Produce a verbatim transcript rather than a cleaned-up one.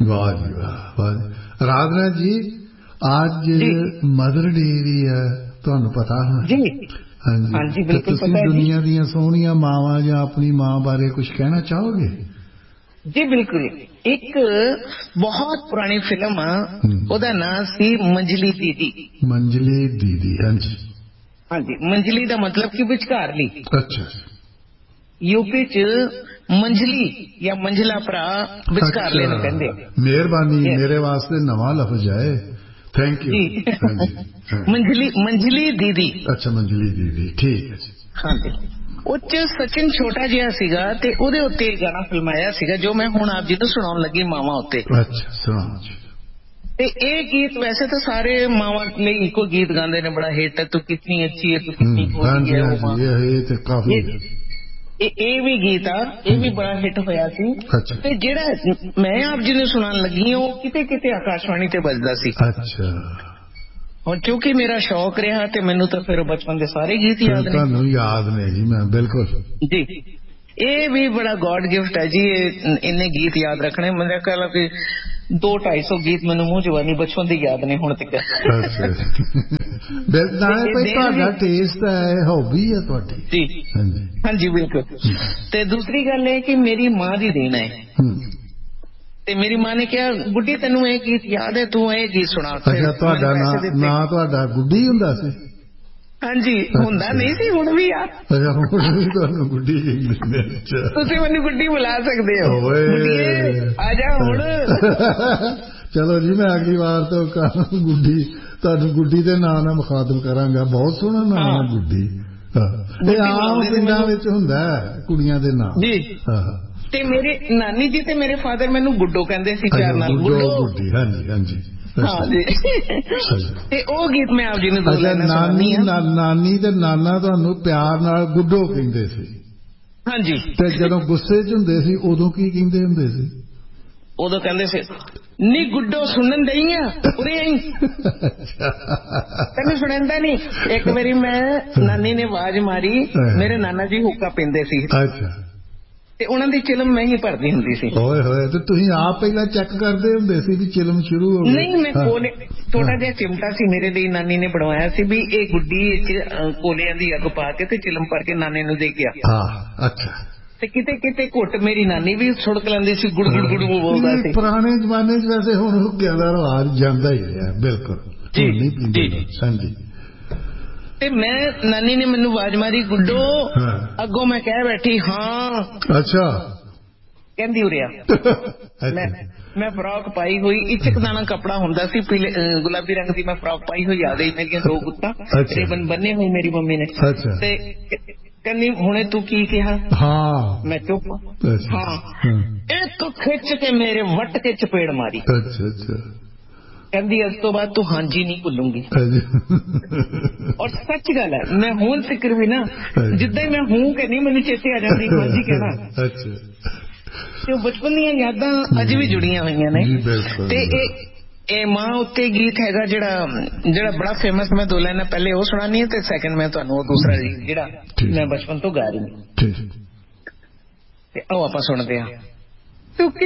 वाह जी वाह। राधना जी आज मदर डे भी है, तुहानू पता है जी? हाँ जी, हाँ जी बिल्कुल तुसीं पता है दुनिया दी सोहणियां मावां या अपनी मां बारे कुछ कहना चाहोगे? जी बिल्कुल। एक बहुत पुरानी फिल्म ओदा नाम सी मंजली दीदी। मंजली दीदी, हाँ जी हाँ जी। मंजली का मतलब कि विचकारली। अच्छा। यूपी च मंजली या मंजला भरा विचकारले नूं कहंदे। मेहरबानी, मेरे वास्ते नवा लफ्ज है, थैंक यू जी। हाँ जी हाँ। मंजली मंजली दीदी। अच्छा मंजली दीदी, ठीक है जी। हाँ जी। उच सचिन छोटा जिहा सीगा ते ओदे उत्ते गाना फिल्माया सीगा जो मैं हुण आप जी नूं सुणाउण लगी मावां उत्ते। अच्छा सुणाओ जी। ते ये गीत वैसे तो सारे मावां लई इको गीत गांदे ने, बड़ा हिट है, तू कितनी अच्छी है, तू कितनी भोली है, वो मां। ये ते काफी ये भी गीत आ, ये भी बड़ा हिट होया सी। ते जेड़ा मैं आप जी नूं सुणाउण लगी हां वो किते किते आकाशवाणी ते बजदा सी। अच्छा। और क्योंकि मेरा शौक रहा ते मैनू तो फिर बचपन के सारे गीत याद ने। तुहानू याद ने जी, मैं बिल्कुल जी। ये भी बड़ा गॉड गिफ्ट है जी, इन्ने गीत याद रखने। मेरे ख्याल कि दो ढाई सौ गीत मैनू मूंह जवानी बचपन दी याद ने हुण तक। टेस्ट है, हॉबी है तुहाडी। जी हाँ जी बिल्कुल। ते दूसरी गल है कि मेरी मां दी देन है। ते मेरी मां ने कहा गुड्डी तेनू ये गीत याद है, तू ये गीत सुना। अच्छा तुहाडा नां तुहाडा गुड्डी हुंदा सी? हाँ जी हुंदा नहीं सी, हुण भी आ। अच्छा हुण भी तुहानू गुड्डी कहंदे ने? अच्छा तुसीं मैनू गुड्डी बुला सकदे हो। गुड्डीए आ जा हुण। चलो जी मैं अगली बार तो गुड्डी तुहानू गुड्डी दे नाम नाल मुखातब करांगा। बहुत सोहना नाम है गुड्डी। आम पिंडां विच हुंदा है कुड़ियां दे नाम जी। ते मेरे नानी जी ते मेरे फादर मैनू गुड्डो कहंदे सी प्यार नाल। गुड्डो गुड्डी। हाँ जी हाँ जी हाँ जी। ते ओ गीत मैं आप जी नूं दो लाइनां सुणानी आ। नानी ते नाना तुहानू प्यार नाल गुड्डो कहंदे सी? हाँ जी। ते जदों गुस्से च हुंदे सी उदों की कहंदे हुंदे सी? उदों कहंदे सी नी गुड्डो सुनन दई आ उरे आई। तेनू सुणंदा नहीं। एक बारी मैं नानी ने आवाज मारी, मेरे नाना जी हुक्का पींदे सी। अच्छा। ते उन्हां दी चिलम मैं ही भरदी हुंदी सी। ओए होए, ते तुसीं आप पहला चेक करदे हुंदे सी भी चिलम शुरू हो गई? नहीं, मैं कोले थोड़ा जिहा चिमटा सी मेरे लिए नानी ने बनवाया सी भी ये गुड्डी कोलियां दी अग पा के ते चिलम भर के नाने नूं दे के आ। अच्छा। ते किते किते घुट मेरी नानी भी सुड़क लैंदी सी, गुड़ गुड़ गुड़ बोलदा सी। पुराने जमाने च वैसे हुण हुक्के दा रिवाज जांदा ही रहा बिल्कुल जी जी। हाँ जी। ते मैं नानी ने मैनू आवाज मारी गुड्डो, अगों मैं कह बैठी हाँ। अच्छा। कहंदी उरे आ। मैं मैं फ्रॉक पाई हुई, इचक दाना कपड़ा हुंदा सी पीले गुलाबी रंग दी, मैं फ्रॉक पाई हुई आ गई मेरियां दो गुत्तां रिबन बन्ने हुए मेरी मम्मी ने। ते कहंदी हुणे तू की कहा? हाँ। मैं चुप। हाँ। एक खिच के मेरे वट के चपेड़ मारी। अच्छा अच्छा। कहंदी अज तो बाद तू हाँ जी नहीं भुलूंगी। और सच गल है, मैं हूं फिक्र भी ना जिद्दां ही मैं हूं कहनी मैनू चेते आ जांदी हाँ जी कहना। अच्छा। ते बचपन दी यादां अज भी जुड़ियां होईयां ने। ते ए मां उत्ते गीत हैगा जेड़ा जेड़ा बड़ा फेमस, मैं दो लाइनां पहले वो सुनानी है ते सैकंड मैं तुहानू दूसरा जेड़ा मैं बचपन तो गा रही हूं। ते आओ आपां सुणदे हां।